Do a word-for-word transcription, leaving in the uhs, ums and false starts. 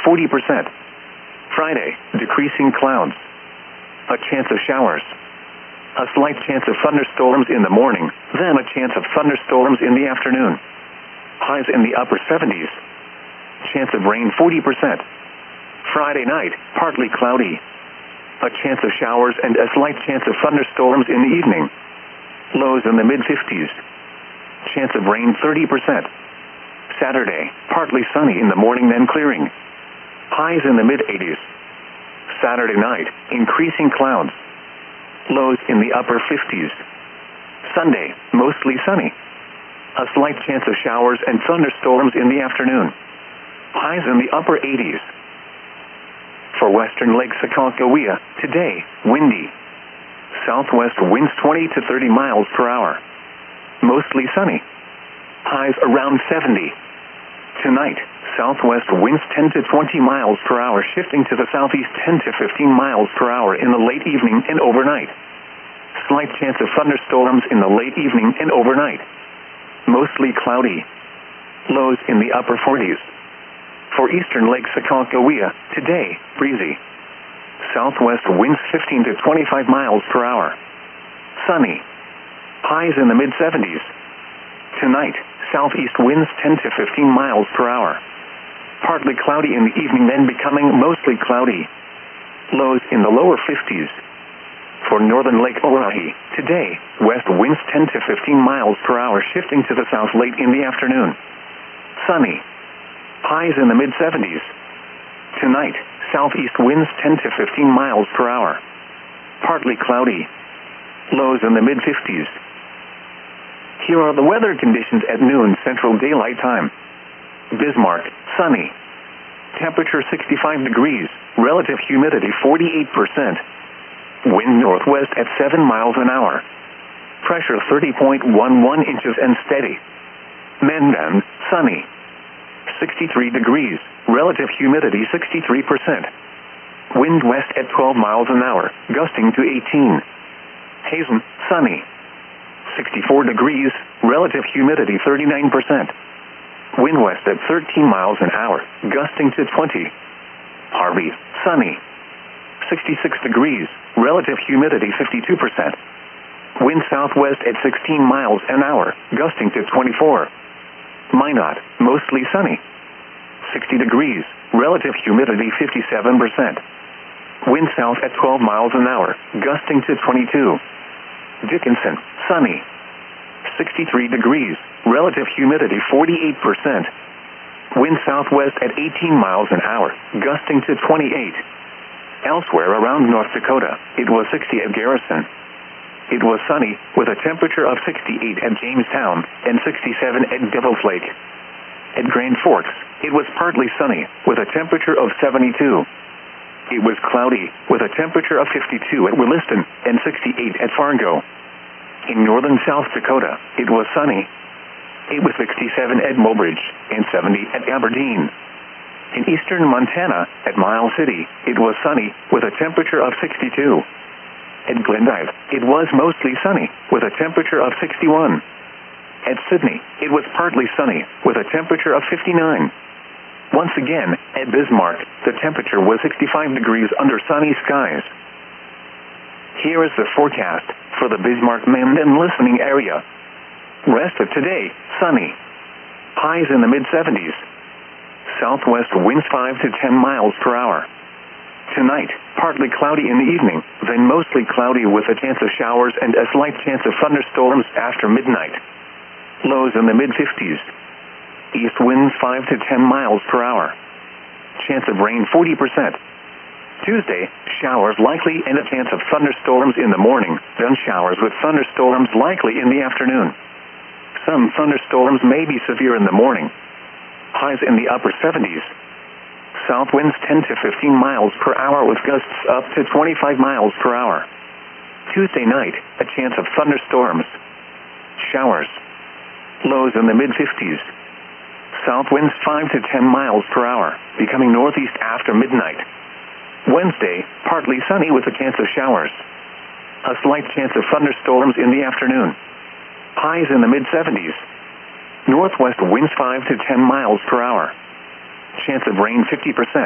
forty percent. Friday, decreasing clouds. A chance of showers. A slight chance of thunderstorms in the morning, then a chance of thunderstorms in the afternoon. Highs in the upper seventies. Chance of rain forty percent. Friday night, partly cloudy. A chance of showers and a slight chance of thunderstorms in the evening. Lows in the mid-fifties. Chance of rain thirty percent. Saturday, partly sunny in the morning then clearing. Highs in the mid-eighties. Saturday night, increasing clouds. Lows in the upper fifties. Sunday, mostly sunny. A slight chance of showers and thunderstorms in the afternoon. Highs in the upper eighties. For western Lake Sakakawea, today, windy. Southwest winds twenty to thirty miles per hour. Mostly sunny. Highs around seventy. Tonight, southwest winds ten to twenty miles per hour, shifting to the southeast ten to fifteen miles per hour in the late evening and overnight. Slight chance of thunderstorms in the late evening and overnight. Mostly cloudy. Lows in the upper forties. For eastern Lake Sakakawea, today, breezy. Southwest winds fifteen to twenty-five miles per hour. Sunny. Highs in the mid-seventies. Tonight, southeast winds ten to fifteen miles per hour. Partly cloudy in the evening, then becoming mostly cloudy. Lows in the lower fifties. For northern Lake Oahe, today, west winds ten to fifteen miles per hour, shifting to the south late in the afternoon. Sunny. Highs in the mid-seventies. Tonight, southeast winds ten to fifteen miles per hour. Partly cloudy. Lows in the mid-fifties. Here are the weather conditions at noon Central Daylight Time. Bismarck, sunny. Temperature sixty-five degrees, relative humidity forty-eight percent. Wind northwest at seven miles an hour. Pressure thirty point one one inches and steady. Mandan, sunny. sixty-three degrees, relative humidity sixty-three percent. Wind west at twelve miles an hour, gusting to eighteen. Hazen, sunny. sixty-four degrees, relative humidity thirty-nine percent. Wind west at thirteen miles an hour, gusting to twenty. Harvey, sunny. sixty-six degrees, relative humidity fifty-two percent. Wind southwest at sixteen miles an hour, gusting to twenty-four. Minot, mostly sunny. sixty degrees, relative humidity fifty-seven percent. Wind south at twelve miles an hour, gusting to twenty-two. Dickinson, sunny. sixty-three degrees, relative humidity forty-eight percent. Wind southwest at eighteen miles an hour, gusting to twenty-eight. Elsewhere around North Dakota, it was sixty at Garrison. It was sunny, with a temperature of sixty-eight at Jamestown and sixty-seven at Devil's Lake. At Grand Forks, it was partly sunny, with a temperature of seventy-two. It was cloudy, with a temperature of fifty-two at Williston and sixty-eight at Fargo. In northern South Dakota, it was sunny. It was sixty-seven at Mobridge and seventy at Aberdeen. In eastern Montana, at Miles City, it was sunny, with a temperature of sixty-two. At Glendive, it was mostly sunny, with a temperature of sixty-one. At Sydney, it was partly sunny, with a temperature of fifty-nine. Once again, at Bismarck, the temperature was sixty-five degrees under sunny skies. Here is the forecast for the Bismarck-Mandan listening area. Rest of today, sunny. Highs in the mid-seventies. Southwest winds five to ten miles per hour. Tonight, partly cloudy in the evening, then mostly cloudy with a chance of showers and a slight chance of thunderstorms after midnight. Lows in the mid-fifties. East winds five to ten miles per hour. Chance of rain forty percent. Tuesday, showers likely and a chance of thunderstorms in the morning, then showers with thunderstorms likely in the afternoon. Some thunderstorms may be severe in the morning. Highs in the upper seventies. South winds ten to fifteen miles per hour with gusts up to twenty-five miles per hour. Tuesday night, a chance of thunderstorms. Showers. Lows in the mid-fifties. South winds five to ten miles per hour, becoming northeast after midnight. Wednesday, partly sunny with a chance of showers. A slight chance of thunderstorms in the afternoon. Highs in the mid-seventies. Northwest winds five to ten miles per hour. Chance of rain fifty percent.